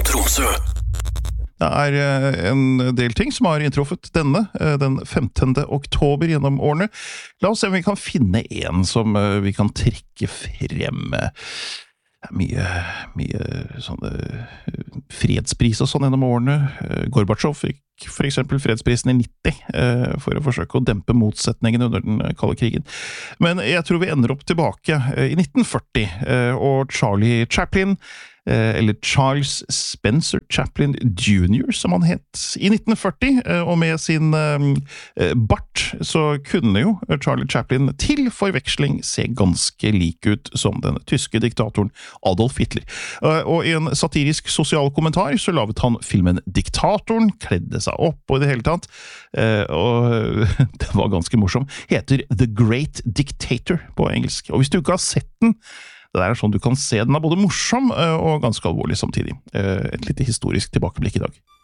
Tromsø. Det en del ting som har inntruffet den 15. oktober gjennom årene. La oss se om vi kan finne en som vi kan trekke frem. Mye sånne fredspris og sånn gjennom årene. Gorbatsjov fikk for eksempel fredsprisen i 90 for å forsøke å dempe motsetningen under den kalde krigen. Men jeg tror vi ender opp tilbake i 1940, og Charlie Chaplin, eller Charles Spencer Chaplin Jr., som han het, i 1940, og med sin bart, så kunne jo Charlie Chaplin til forveksling se ganske lik ut som den tyske diktatoren Adolf Hitler. Og i en satirisk sosial kommentar så laget han filmen Diktatoren, kledde seg opp og i det hele tatt, og det var ganske morsom, heter The Great Dictator på engelsk. Og hvis du ikke har sett den, det sånn du kan se den både morsom og ganske alvorlig samtidig. Et lite historisk tilbakeblikk i dag.